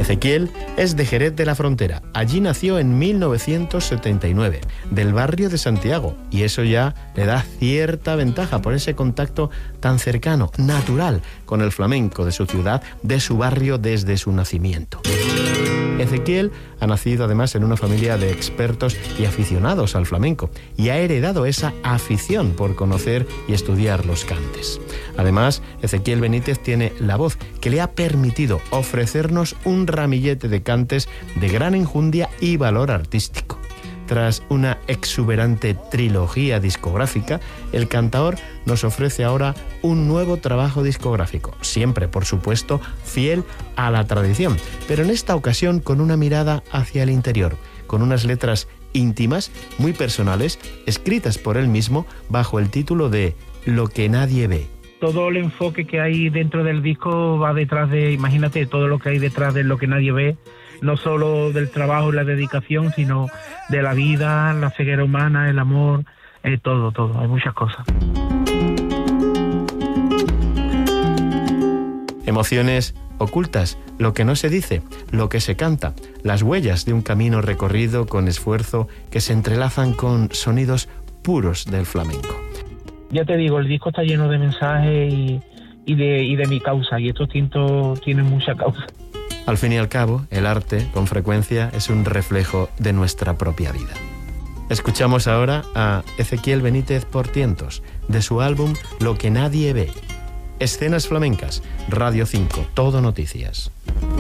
Ezequiel es de Jerez de la Frontera. Allí nació en 1979, del barrio de Santiago, y eso ya le da cierta ventaja por ese contacto tan cercano, natural, con el flamenco de su ciudad, de su barrio desde su nacimiento. Ezequiel ha nacido además en una familia de expertos y aficionados al flamenco y ha heredado esa afición por conocer y estudiar los cantes. Además, Ezequiel Benítez tiene la voz que le ha permitido ofrecernos un ramillete de cantes de gran enjundia y valor artístico. Tras una exuberante trilogía discográfica, el cantaor nos ofrece ahora un nuevo trabajo discográfico, siempre, por supuesto, fiel a la tradición, pero en esta ocasión con una mirada hacia el interior, con unas letras íntimas, muy personales, escritas por él mismo bajo el título de Lo que nadie ve. Todo el enfoque que hay dentro del disco va detrás de, imagínate, todo lo que hay detrás de Lo que nadie ve, no solo del trabajo y la dedicación, sino de la vida, la ceguera humana, el amor, todo, hay muchas cosas. Emociones ocultas, lo que no se dice, lo que se canta, las huellas de un camino recorrido con esfuerzo que se entrelazan con sonidos puros del flamenco. Ya te digo, el disco está lleno de mensajes y de mi causa, y estos tintos tienen mucha causa. Al fin y al cabo, el arte, con frecuencia, es un reflejo de nuestra propia vida. Escuchamos ahora a Ezequiel Benítez por tientos, de su álbum Lo que nadie ve. Escenas flamencas, Radio 5, Todo Noticias.